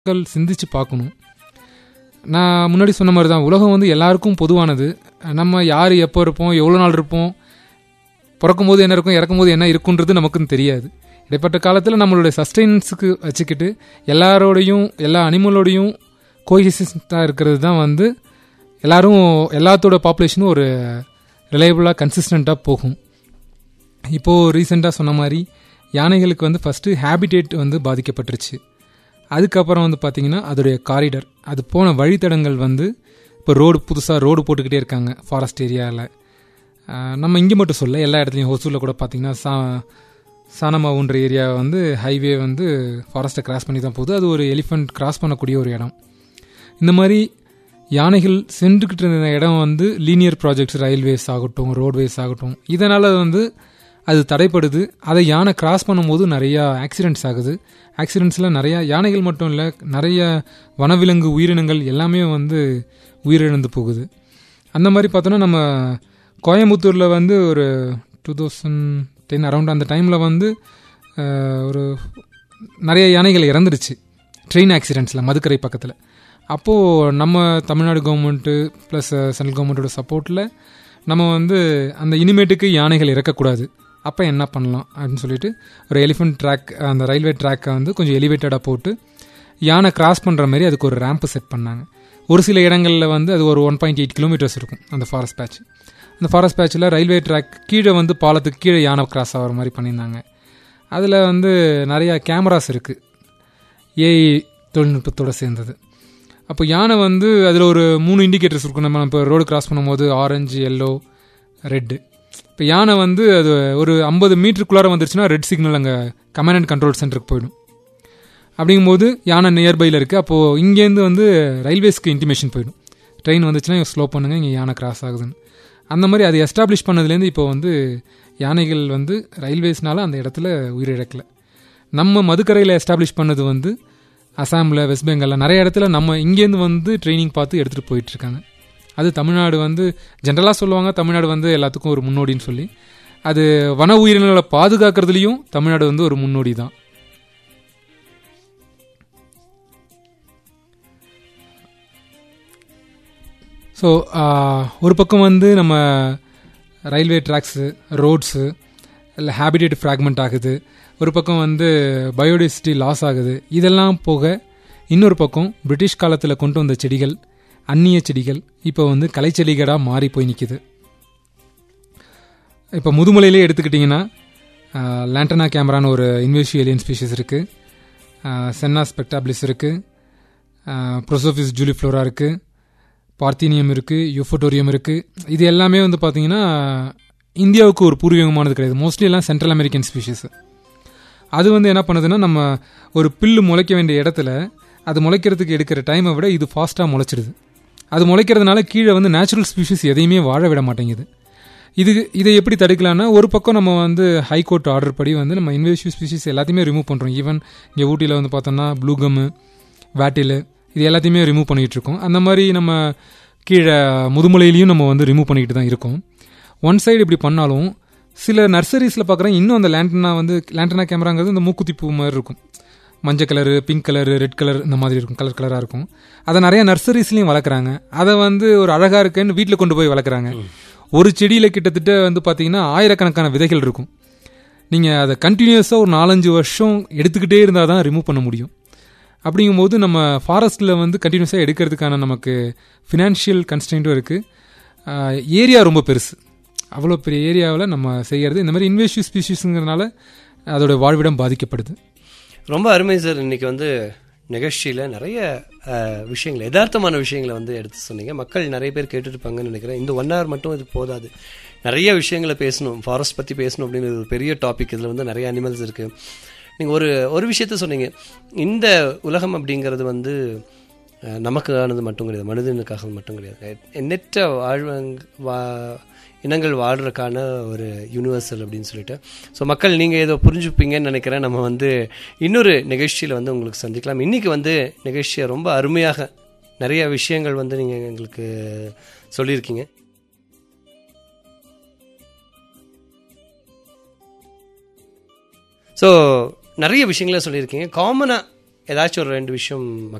மக்கள் சிந்திச்சு பார்க்கணும். நான் முன்னாடி சொன்ன மாதிரி தான், உலகம் வந்து எல்லாருக்கும் பொதுவானது. நம்ம யார் எப்போ இருப்போம், எவ்வளோ நாள் இருப்போம், பிறக்கும்போது என்ன இருக்கும், இறக்கும்போது என்ன இருக்குன்றது நமக்குன்னு தெரியாது. இடைப்பட்ட காலத்தில் நம்மளுடைய சஸ்டெயின்ஸுக்கு வச்சுக்கிட்டு எல்லாரோடையும் எல்லா அனிமலோடையும் கோஹெசிஸ்டாக இருக்கிறது தான் வந்து எல்லாரும் எல்லாத்தோட பாப்புலேஷனும் ஒரு ரிலையபிளாக கன்சிஸ்டண்ட்டாக போகும். இப்போது ரீசெண்டாக சொன்ன மாதிரி யானைகளுக்கு வந்து ஃபஸ்ட்டு ஹேபிடேட் வந்து பாதிக்கப்பட்டுருச்சு. அதுக்கப்புறம் வந்து பார்த்திங்கன்னா அதோடைய காரிடர், அது போன வழித்தடங்கள் வந்து இப்போ புதுசாக ரோடு போட்டுக்கிட்டே இருக்காங்க ஃபாரஸ்ட் ஏரியாவில். நம்ம இங்கே மட்டும் சொல்ல, எல்லா இடத்துலையும் ஹொசூரில் கூட பார்த்திங்கன்னா சானமாவுன்ற ஏரியா வந்து ஹைவே வந்து ஃபாரஸ்ட்டை கிராஸ் பண்ணி தான் போகுது. அது ஒரு எலிஃபண்ட் கிராஸ் பண்ணக்கூடிய ஒரு இடம். இந்த மாதிரி யானைகள் சென்றுக்கிட்டு இருந்த இடம் வந்து லீனியர் ப்ராஜெக்ட்ஸ், ரயில்வேஸ் ஆகட்டும், ரோட்வேஸ் ஆகட்டும், இதனால் வந்து அது தடைப்படுது. அதை யானை கிராஸ் பண்ணும்போது நிறையா ஆக்சிடென்ட்ஸ் ஆகுது. ஆக்சிடென்ட்ஸில் நிறையா யானைகள் மட்டும் இல்லை, நிறைய வனவிலங்கு உயிரினங்கள் எல்லாமே வந்து உயிரிழந்து போகுது. அந்த மாதிரி பார்த்தோன்னா நம்ம கோயம்புத்தூரில் வந்து ஒரு 2010 அரௌண்ட் அந்த டைமில் வந்து ஒரு நிறைய யானைகள் இறந்துருச்சு ட்ரெயின் ஆக்சிடென்ட்ஸில் மதுக்கரை பக்கத்தில். அப்போது நம்ம தமிழ்நாடு கவர்மெண்ட்டு ப்ளஸ் சென்ட்ரல் கவர்மெண்ட்டோட சப்போர்ட்டில் நம்ம வந்து அந்த இனிமேட்டுக்கு யானைகள் இறக்கக்கூடாது, அப்போ என்ன பண்ணலாம் அப்படின்னு சொல்லிட்டு ஒரு எலிஃபென்ட் ட்ராக், அந்த ரயில்வே ட்ராக்கை வந்து கொஞ்சம் எலிவேட்டடாக போட்டு யானை கிராஸ் பண்ணுற மாதிரி அதுக்கு ஒரு ரேம்பு செட் பண்ணாங்க. ஒரு சில இடங்களில் வந்து அது ஒரு 1.8 கிலோமீட்டர்ஸ் இருக்கும் அந்த ஃபாரஸ்ட் பேட்ச். அந்த ஃபாரஸ்ட் பேட்சில் ரயில்வே ட்ராக் கீழே வந்து பாலத்துக்கு கீழே யானை கிராஸ் ஆகிற மாதிரி பண்ணியிருந்தாங்க. அதில் வந்து நிறையா கேமராஸ் இருக்குது, ஏஐ தொழில்நுட்பத்தோடு சேர்ந்தது. அப்போ யானை வந்து அதில் ஒரு 3 இண்டிகேட்டர்ஸ் இருக்கும். நம்ம இப்போ ரோடு கிராஸ் பண்ணும்போது ஆரஞ்சு, எல்லோ, ரெட்டு. இப்போ யானை வந்து அது ஒரு 50 மீட்டருக்குள்ளார வந்துருச்சுன்னா ரெட் சிக்னல் அங்கே கமாண்ட் அண்ட் கண்ட்ரோல் சென்டருக்கு போயிடும். அப்படிங்கும்போது யானை நியர்பையில் இருக்குது. அப்போது இங்கேருந்து வந்து ரயில்வேஸ்க்கு இன்டிமேஷன் போயிடும், ட்ரெயின் வந்துச்சுன்னா இங்கே ஸ்லோ பண்ணுங்கள், இங்கே யானை கிராஸ் ஆகுதுன்னு. அந்த மாதிரி அது எஸ்டாப்ளிஷ் பண்ணதுலேருந்து இப்போ வந்து யானைகள் வந்து ரயில்வேஸ்னால அந்த இடத்துல உயிரிழக்கலை. நம்ம மதுக்கரையில் எஸ்டாப்ளிஷ் பண்ணது வந்து அசாமில், வெஸ்ட் பெங்காலில் நிறைய இடத்துல நம்ம இங்கேருந்து வந்து ட்ரைனிங் பார்த்து எடுத்துகிட்டு போயிட்டுருக்காங்க. அது தமிழ்நாடு வந்து ஜென்ரலாக சொல்லுவாங்க தமிழ்நாடு வந்து எல்லாத்துக்கும் ஒரு முன்னோடின்னு சொல்லி. அது வன உயிரினங்களை பாதுகாக்கிறதுலையும் தமிழ்நாடு வந்து ஒரு முன்னோடி தான். ஸோ ஒரு பக்கம் வந்து நம்ம ரயில்வே ட்ராக்ஸு, ரோட்ஸு இல்லை ஹேபிடேட் ஃப்ராக்மெண்ட் ஆகுது, ஒரு பக்கம் வந்து பயோடைவர்சிட்டி லாஸ் ஆகுது. இதெல்லாம் போக இன்னொரு பக்கம் பிரிட்டிஷ் காலத்தில் கொண்டு வந்த செடிகள், அந்நிய செடிகள் இப்போ வந்து கலைச்செடிகளாக மாறி போய் நிற்கிது. இப்போ முதுமலையிலே எடுத்துக்கிட்டிங்கன்னா லேண்டனா கேமரான்னு ஒரு இன்வேசிவ் ஏலியன் ஸ்பீஷிஸ் இருக்குது, சென்னா ஸ்பெக்டாபிலிஸ் இருக்குது, ப்ரோசோஃபிஸ் ஜூலிஃப்ளோரா இருக்குது, பார்த்தீனியம் இருக்குது, யூஃபோட்டோரியம் இருக்குது. இது எல்லாமே வந்து பார்த்திங்கன்னா இந்தியாவுக்கு ஒரு பூர்வீகமானது கிடையாது. மோஸ்ட்லி எல்லாம் சென்ட்ரல் அமெரிக்கன் ஸ்பீஷிஸ். அது வந்து என்ன பண்ணுதுன்னா, நம்ம ஒரு பில்லு முளைக்க வேண்டிய இடத்துல அது முளைக்கிறதுக்கு எடுக்கிற டைமை விட இது ஃபாஸ்ட்டாக முளைச்சிடுது. அது முளைக்கிறதுனால கீழே வந்து நேச்சுரல் ஸ்பீஷிஸ் எதையுமே வாழ விட மாட்டேங்குது. இதை எப்படி தடுக்கலான்னா, ஒரு பக்கம் நம்ம வந்து ஹைகோர்ட் ஆர்டர் படி வந்து நம்ம இன்வேசிவ் ஸ்பீஷிஸ் எல்லாத்தையுமே ரிமூவ் பண்ணுறோம். ஈவன் இங்கே ஊட்டியில் வந்து பார்த்தோம்னா ப்ளூ கம்மு, வேட்டில், இது எல்லாத்தையுமே ரிமூவ் பண்ணிகிட்ருக்கோம். அந்த மாதிரி நம்ம கீழே முதுமலையிலையும் நம்ம வந்து ரிமூவ் பண்ணிக்கிட்டு தான் இருக்கோம். ஒன் சைடு இப்படி பண்ணாலும் சில நர்சரிஸில் பார்க்குறேன் இன்னும் அந்த லேண்டனா கேமராங்கிறது இந்த மூக்குத்தி பூ மாதிரி இருக்கும், மஞ்சள் colour, pink colour, red colour, இந்த மாதிரி இருக்கும், கலராக இருக்கும். அதை நிறைய நர்சரிஸ்லையும் வளர்க்குறாங்க. அதை வந்து ஒரு அழகாக இருக்குன்னு வீட்டில் கொண்டு போய் வளர்க்குறாங்க. ஒரு செடியில் கிட்டத்தட்ட வந்து பார்த்திங்கன்னா ஆயிரக்கணக்கான விதைகள் இருக்கும். நீங்கள் அதை கண்டினியூஸாக ஒரு 4-5 வருஷம் எடுத்துக்கிட்டே இருந்தால் தான் ரிமூவ் பண்ண முடியும். அப்படிங்கும்போது நம்ம ஃபாரஸ்ட்டில் வந்து கண்டினியூஸாக எடுக்கிறதுக்கான நமக்கு ஃபினான்ஷியல் கன்ஸ்ட்ரெயின்ட்டும் இருக்குது. ஏரியா ரொம்ப பெருசு, அவ்வளோ பெரிய ஏரியாவில் நம்ம செய்கிறது. இந்த மாதிரி இன்வேசிவ் ஸ்பீஷிஸுங்கிறதுனால அதோட வாழ்விடம் பாதிக்கப்படுது. ரொம்ப அருமை சார். இன்றைக்கி வந்து நிகழ்ச்சியில் நிறைய விஷயங்கள், யதார்த்தமான விஷயங்களை வந்து எடுத்து சொன்னீங்க. மக்கள் நிறைய பேர் கேட்டுருப்பாங்கன்னு நினைக்கிறேன். இந்த 1 hour மட்டும் இது போதாது, நிறைய விஷயங்களை பேசணும், ஃபாரஸ்ட் பற்றி பேசணும் அப்படின்னு ஒரு பெரிய டாபிக். இதில் வந்து நிறைய அனிமல்ஸ் இருக்குது. நீங்கள் ஒரு விஷயத்த சொன்னீங்க, இந்த உலகம் அப்படிங்கிறது வந்து நமக்கானது மட்டும் கிடையாது, மனிதனுக்காக மட்டும் கிடையாது, எண்ணற்ற இனங்கள் வாழ்கிறதுக்கான ஒரு யூனிவர்சல் அப்படின்னு சொல்லிட்டு. ஸோ மக்கள் நீங்கள் ஏதோ புரிஞ்சுப்பீங்கன்னு நினைக்கிறேன். நம்ம வந்து இன்னொரு நிகழ்ச்சியில் வந்து உங்களுக்கு சந்திக்கலாம். இன்றைக்கி வந்து நிகழ்ச்சியை ரொம்ப அருமையாக நிறைய விஷயங்கள் வந்து நீங்கள் எங்களுக்கு சொல்லியிருக்கீங்க. ஸோ நிறைய விஷயங்கள சொல்லியிருக்கீங்க. காமனாக ஏதாச்சும் ஒரு 2 விஷயம்